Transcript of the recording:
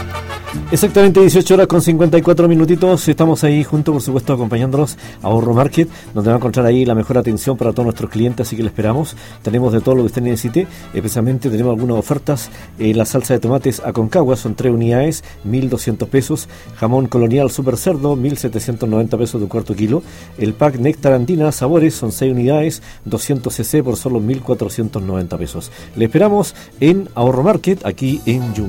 Exactamente 18 horas con 54 minutitos. Estamos ahí juntos, por supuesto, acompañándolos a Ahorro Market, donde va a encontrar ahí la mejor atención para todos nuestros clientes, así que le esperamos. Tenemos de todo lo que usted necesite, especialmente tenemos algunas ofertas. La salsa de tomates Aconcagua son 3 unidades, 1.200 pesos. Jamón colonial super cerdo, 1.790 pesos de un cuarto kilo. El pack néctar andina sabores son 6 unidades, 200 cc por solo 1.490 pesos. Le esperamos en Ahorro Market, aquí en Yungay.